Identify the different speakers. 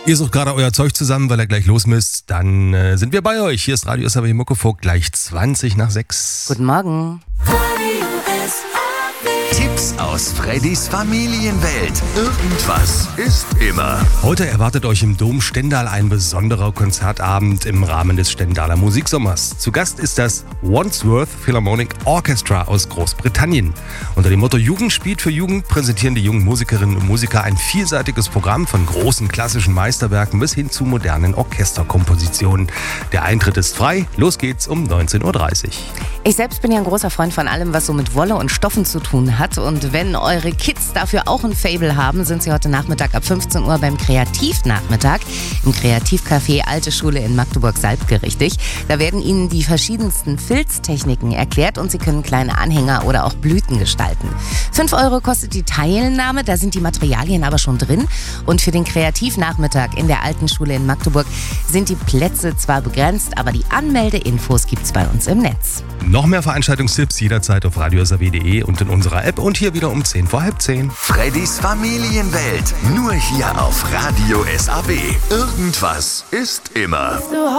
Speaker 1: Ihr sucht gerade euer Zeug zusammen, weil ihr gleich los müsst. Dann sind wir bei euch. Hier ist Radio SAW Muckefuck, gleich 20 nach 6.
Speaker 2: Guten Morgen.
Speaker 3: Tipps aus Freddys Familienwelt. Irgendwas ist immer.
Speaker 1: Heute erwartet euch im Dom Stendal ein besonderer Konzertabend im Rahmen des Stendaler Musiksommers. Zu Gast ist das Wandsworth Philharmonic Orchestra aus Großbritannien. Unter dem Motto Jugend spielt für Jugend präsentieren die jungen Musikerinnen und Musiker ein vielseitiges Programm von großen klassischen Meisterwerken bis hin zu modernen Orchesterkompositionen. Der Eintritt ist frei. Los geht's um 19.30 Uhr.
Speaker 2: Ich selbst bin ja ein großer Freund von allem, was so mit Wolle und Stoffen zu tun hat. Und wenn eure Kids dafür auch ein Faible haben, sind sie heute Nachmittag ab 15 Uhr beim Kreativnachmittag im Kreativcafé Alte Schule in Magdeburg-Salbke richtig. Da werden ihnen die verschiedensten Filztechniken erklärt und sie können kleine Anhänger oder auch Blüten gestalten. 5 Euro kostet die Teilnahme, da sind die Materialien aber schon drin. Und für den Kreativnachmittag in der Alten Schule in Magdeburg sind die Plätze zwar begrenzt, aber die Anmeldeinfos gibt's bei uns im Netz.
Speaker 1: Noch mehr Veranstaltungstipps jederzeit auf radiosaw.de und in unserer App und hier wieder um 10:10.
Speaker 3: Freddys Familienwelt. Nur hier auf Radio SAW. Irgendwas ist immer.